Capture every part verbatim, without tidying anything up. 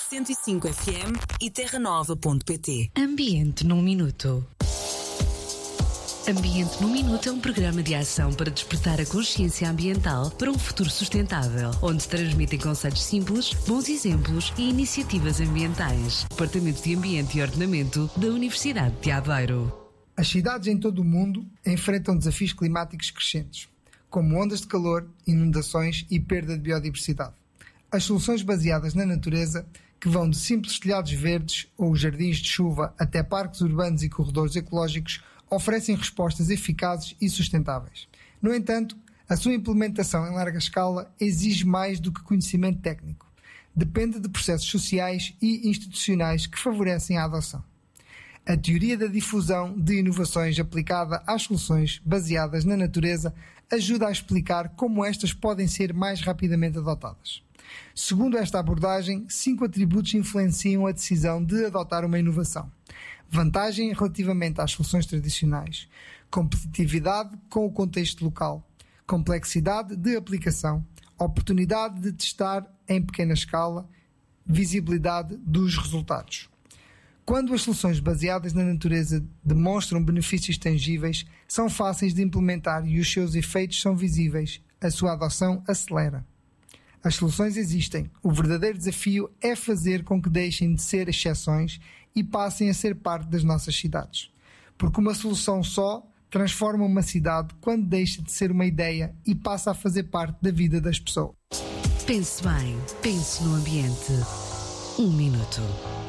cento e cinco F M e terra nova ponto pt. Ambiente num minuto. Ambiente num Minuto é um programa de ação para despertar a consciência ambiental para um futuro sustentável, onde se transmitem conceitos simples, bons exemplos e iniciativas ambientais. Departamento de Ambiente e Ordenamento da Universidade de Aveiro. As cidades em todo o mundo enfrentam desafios climáticos crescentes, como ondas de calor, inundações e perda de biodiversidade. As soluções baseadas na natureza, que vão de simples telhados verdes ou jardins de chuva até parques urbanos e corredores ecológicos, oferecem respostas eficazes e sustentáveis. No entanto, a sua implementação em larga escala exige mais do que conhecimento técnico. Depende de processos sociais e institucionais que favorecem a adoção. A teoria da difusão de inovações aplicada às soluções baseadas na natureza ajuda a explicar como estas podem ser mais rapidamente adotadas. Segundo esta abordagem, cinco atributos influenciam a decisão de adotar uma inovação. Vantagem relativamente às soluções tradicionais, competitividade com o contexto local, complexidade de aplicação, oportunidade de testar em pequena escala, visibilidade dos resultados. Quando as soluções baseadas na natureza demonstram benefícios tangíveis, são fáceis de implementar e os seus efeitos são visíveis, a sua adoção acelera. As soluções existem. O verdadeiro desafio é fazer com que deixem de ser exceções e passem a ser parte das nossas cidades. Porque uma solução só transforma uma cidade quando deixa de ser uma ideia e passa a fazer parte da vida das pessoas. Pense bem, pense no ambiente. Um minuto.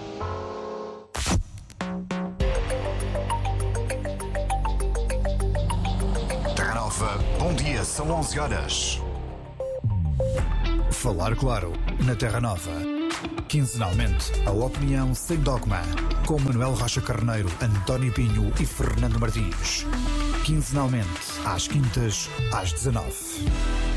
Terra Nova, bom dia, são onze horas. Falar claro, na Terra Nova. Quinzenalmente, a opinião sem dogma. Com Manuel Rocha Carneiro, António Pinho e Fernando Martins. Quinzenalmente, às quintas, às dezanove.